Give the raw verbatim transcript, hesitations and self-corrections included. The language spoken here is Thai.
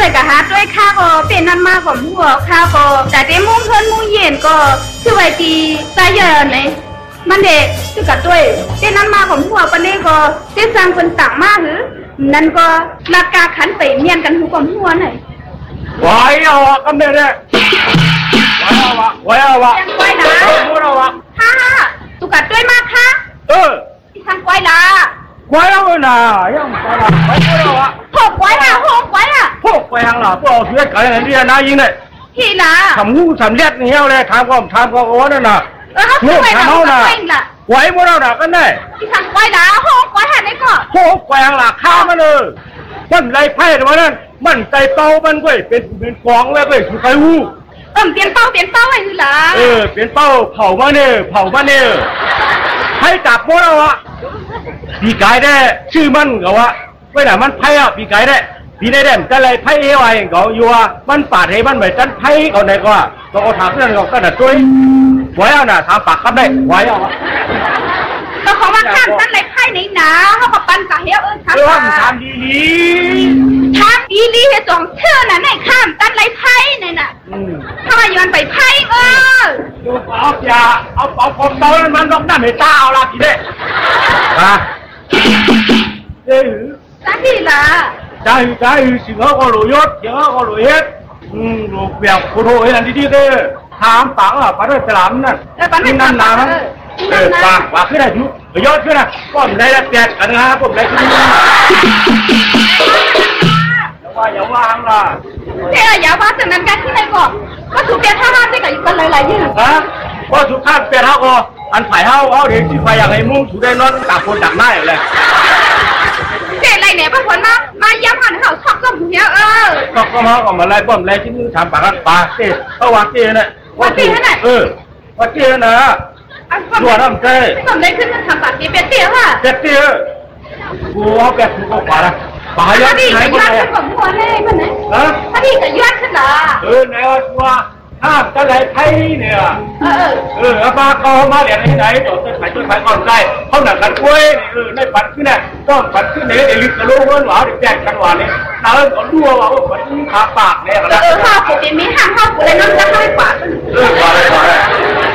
ส่กะหาด้วยข้าก็เป็นนั่นมากกว่าหัวข้าก็แต่เต็มมุ่งเพิ่นมุ่งเย็นก็คือไว้ดีใจเยอะไหนมันเด็กคือกับด้วยเต็มนั่นมากกว่าหัวปนนี้ก็เต็มสร้างเป็นต่างมากหรือนั่นก็ราคาขันไปเมียนกันหูกับหัวไหนวายเอาวะกันเนี่ยเนี่ยวายเอาวะวายเอาวะยังไว้นะพูดเอาวะฮ่าตุกัดด้วยมากค่ะเออที่ทางไว้ละไว้เอาหน่ายังไงล่ะไว้พูดเอาวะหกไว้ละหกไว้ละพวกไปทางล่ะพวกเอาเสื้อกันอะไรนี่นะยิงเลยที่ละทำงูสำเร็จนี่เอาเลยทำก็ทำก็โอ้นั่นน่ะเออเขาช่วยเราไว้ละไว้พูดเอาหน่ากันได้ที่ทางไว้ละหกไว้หันได้ก่อนพวกไปทางล่ะข้ามันเลยมันไรไพ่แต่ว่านั่นมันใจเป้ามันก็เป็นเป็นกองแล้วก็คือใครวู้เออเปลี่ยนเป้าเปลี่ยนเป้าไว้คือละเออเปลี่ยนเป้าเผามาเนี่ยเผามาเนี่ยให้จับหมดแล้ววะปีกายได้ชื่อมันก็ว่าไม่ไหนมันไพ่อ่ะปีกายได้ปีได้ได้ก็เลยไพ่เอาไว้ก็อยู่ว่ามันปาดให้มันแบบจันไพ่เอาไหนก็ก็เอาถามเรื่องก็กระตุ้ยไว้เอาหน่ะถามปากกันได้ไว้เอาก็ของมาข้ามตั้นไรไพ่ไหนหนาเขาบอกปันกะเฮียเออทำเออทำดีดีทำดีดีให้สองเชื่อน่ะไหนข้ามตั้นไรไพ่เนี่ยน่ะถ้ามาย้อนไปไพ่เออเอาอย่าเอาเอาผมโตมันต้องนั่นให้ตาเอาละทีเด้ฮะเฮ้ยจ้าที่ละจ้าจ้าสิงห์ก็รู้ยศสิงห์ก็รู้เฮ็ดอืมรู้เปียกผู้โทเฮ็ดอันดีๆเด้อถามปังอ่ะปันด้วยสลามนั่นนั่นนามันเออปากปากขึ้นได้อยู่ยอดขึ้นนะก็ไม่ได้แจกกันนะผมได้ขึ้นว่าอย่าว่าหังล่ะเจ้าอย่าว่าจากนั้นกันที่ไหนก่อนก็ถูกเปลี่ยนท่าห้ามได้กับอีกคนหลายๆอย่างฮะก็ถูกข้ามเปลี่ยนท่าก็อันฝ่ายเฮาเอาเด็กที่ไฟอย่างไรมุ่งถูกได้นอนต่างคนต่างได้เลยเจ้าอะไรเนี่ยพระผลมามาย้ำหันเขาชอบส้มเนี้ยเออก็ก็มาก็มาไล่บ่มไล่ที่นึงถามปากกันปลาเจ้เขาวางเจ้เนี่ยว่าเจ้เท่าไหร่เออว่าเจ้นะตัวน้ำเจ้สมได้ขึ้นมาทำปากเปี้ยเตี้ยค่ะเปี้ยเตี้ยกูเอาแบบกูก็ขวาละปลาย้อนไหนบ้างเนี่ยผมหัวแน่มันไหนฮะถ้าดีจะย้อนขึ้นละเออไหนว่าห้ามจะไหนไทยเนี่ยเออเออเอามาเขามาเหรียญไหนไหนตัวจะขายตัวขายก่อนได้เขาหนักกันกล้วยเออในปัดขึ้นเนี่ยต้องปัดขึ้นเนี่ยเดี๋ยวลึกกระโดดเงินหวานแจกกันหวานเนี่ยตาเริ่มก็รั่วว่าโอ้ปัดขาปากเนี่ยเออข้าวปุ๋ยมีห้ามข้าวปุ๋ยเลยน้ำจะให้ปากเออว่าอะไรว่าอะไร